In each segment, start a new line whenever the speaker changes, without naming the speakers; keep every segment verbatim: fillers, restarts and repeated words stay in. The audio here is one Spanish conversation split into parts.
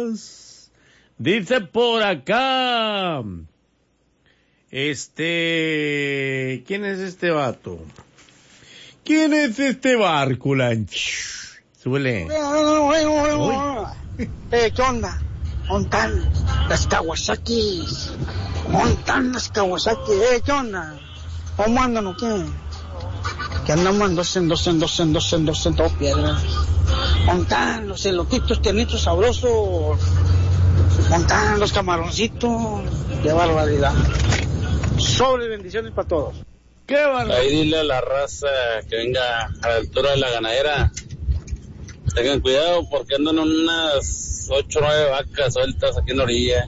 días. Dice por acá. Este... ¿Quién es este vato? ¿Quién es este barco, Lanch? Súbele.
Eh, ¿qué onda? Montan las Kawasaki. Montan las Kawasaki. Eh, ¿qué onda? ¿Cómo andan o qué? Que andamos en dos, en dos, en dos, en dos, en dos, en dos piedras. Montan los elotitos tiernitos sabrosos. Montan los camaroncitos. Qué barbaridad. Sobre bendiciones para todos.
¡Qué barbaridad!
Ahí dile a la raza que venga a la altura de la ganadera. Tengan cuidado porque andan unas ocho o nueve vacas sueltas aquí en la orilla.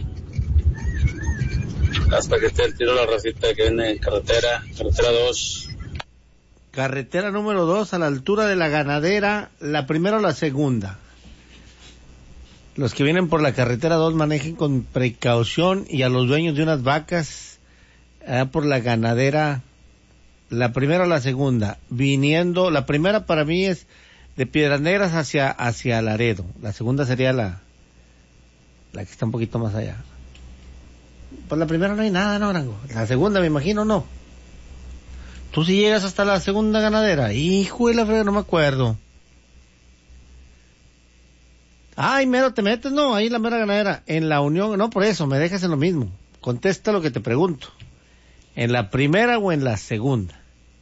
Hasta que esté el tiro de la racita que viene en carretera, carretera dos.
Carretera número dos, a la altura de la ganadera, la primera o la segunda. Los que vienen por la carretera dos manejen con precaución, y a los dueños de unas vacas, allá por la ganadera, la primera o la segunda. Viniendo, la primera para mí es de Piedras Negras hacia, hacia Laredo. La segunda sería la, la que está un poquito más allá. Pues la primera no hay nada, ¿no, Rango? La segunda me imagino, ¿no? Tú si llegas hasta la segunda ganadera. Hijo de la frega, no me acuerdo. Ay, mero te metes, no, ahí la mera ganadera. En la Unión, no, por eso, me dejas en lo mismo. Contesta lo que te pregunto. ¿En la primera o en la segunda?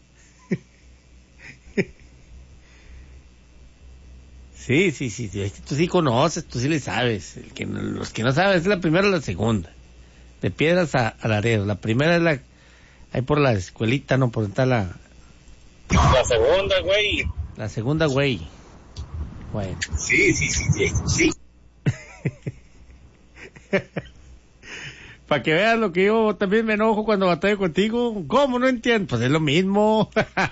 Sí, sí, sí, sí, tú sí conoces, tú sí le sabes. El que, los que no saben es la primera o la segunda. De Piedras a, a Laredo. La primera es la... Ahí por la escuelita, ¿no? Por donde está la...
La segunda, güey.
La segunda, güey. Bueno.
Sí, sí, sí, sí, sí.
Para que veas lo que yo también me enojo cuando batallo contigo. ¿Cómo? No entiendo. Pues es lo mismo.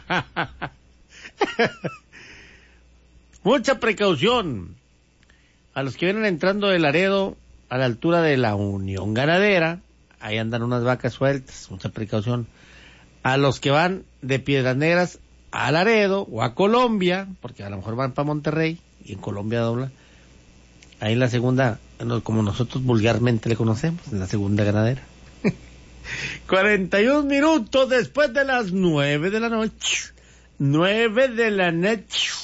Mucha precaución. A los que vienen entrando de Laredo, a la altura de la Unión Ganadera, ahí andan unas vacas sueltas. Mucha precaución. A los que van de Piedras Negras a Laredo o a Colombia, porque a lo mejor van para Monterrey y en Colombia dobla. Ahí en la segunda, como nosotros vulgarmente le conocemos, en la segunda ganadera. cuarenta y un minutos después de las nueve de la noche. nueve de la noche.